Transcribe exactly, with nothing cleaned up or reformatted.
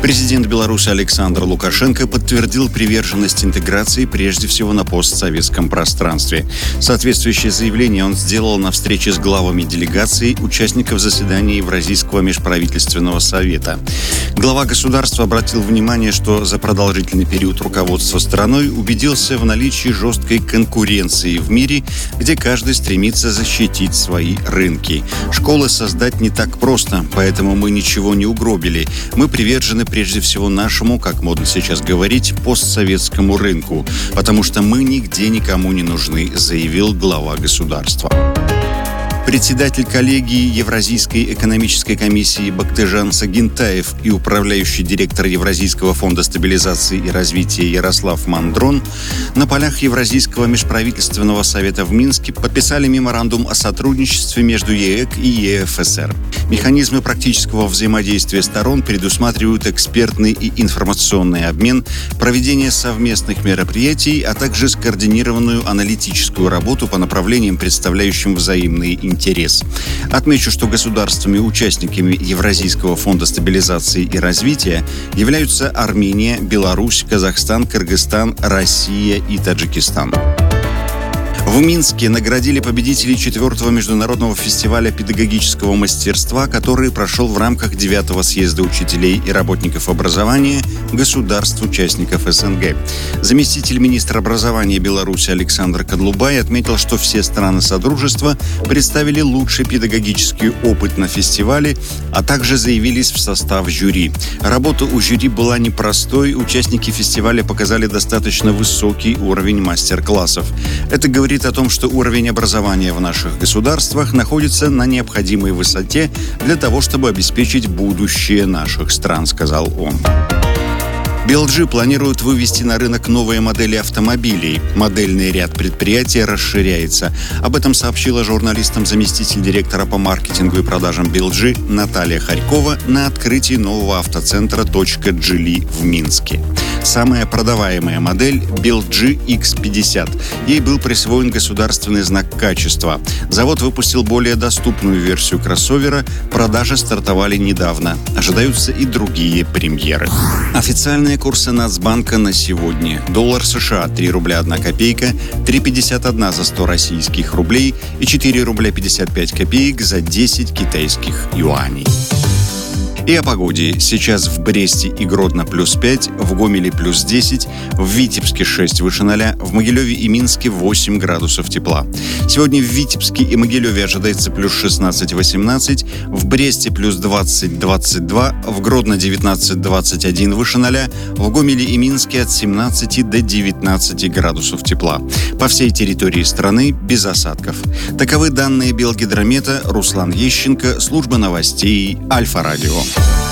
Президент Беларуси Александр Лукашенко подтвердил приверженность интеграции прежде всего на постсоветском пространстве. Соответствующее заявление он сделал на встрече с главами делегаций участников заседания Евразийского межправительственного совета. Глава государства обратил внимание, что за продолжительный период руководства страной убедился в наличии жесткой конкуренции в мире, где каждый стремится защитить свои рынки. Школы создать не так просто, поэтому мы ничего не угробили. Мы привержены прежде всего нашему, как модно сейчас говорить, постсоветскому рынку, потому что мы нигде никому не нужны, заявил глава государства. Председатель коллегии Евразийской экономической комиссии Бактыжан Сагинтаев и управляющий директор Евразийского фонда стабилизации и развития Ярослав Мандрон на полях Евразийского межправительственного совета в Минске подписали меморандум о сотрудничестве между ЕЭК и ЕФСР. Механизмы практического взаимодействия сторон предусматривают экспертный и информационный обмен, проведение совместных мероприятий, а также скоординированную аналитическую работу по направлениям, представляющим взаимные интересы. интерес. Отмечу, что государствами-участниками Евразийского фонда стабилизации и развития являются Армения, Беларусь, Казахстан, Кыргызстан, Россия и Таджикистан. В Минске наградили победителей четвертого международного фестиваля педагогического мастерства, который прошел в рамках девятого съезда учителей и работников образования государств-участников СНГ. Заместитель министра образования Беларуси Александр Кадлубай отметил, что все страны Содружества представили лучший педагогический опыт на фестивале, а также заявились в состав жюри. Работа у жюри была непростой, участники фестиваля показали достаточно высокий уровень мастер-классов. Это говорит о том, что уровень образования в наших государствах находится на необходимой высоте для того, чтобы обеспечить будущее наших стран, сказал он. би эл джи планирует вывести на рынок новые модели автомобилей. Модельный ряд предприятия расширяется. Об этом сообщила журналистам заместитель директора по маркетингу и продажам би эл джи Наталья Харькова на открытии нового автоцентра «Точка Джили» в Минске. Самая продаваемая модель – би эл джи икс пятьдесят. Ей был присвоен государственный знак качества. Завод выпустил более доступную версию кроссовера. Продажи стартовали недавно. Ожидаются и другие премьеры. Официальные курсы Нацбанка на сегодня. Доллар США три рубля одна копейка, три пятьдесят один за сто российских рублей и четыре рубля пятьдесят пять копеек за десять китайских юаней. И о погоде. Сейчас в Бресте и Гродно плюс пять, в Гомеле плюс десять, в Витебске шесть выше ноля, в Могилеве и Минске восемь градусов тепла. Сегодня в Витебске и Могилеве ожидается плюс шестнадцать-восемнадцать, в Бресте плюс двадцать-двадцать два, в Гродно девятнадцать-двадцать один выше ноля, в Гомеле и Минске от семнадцати до девятнадцати градусов тепла. По всей территории страны без осадков. Таковы данные Белгидромета. Руслан Ещенко, служба новостей Альфа-Радио.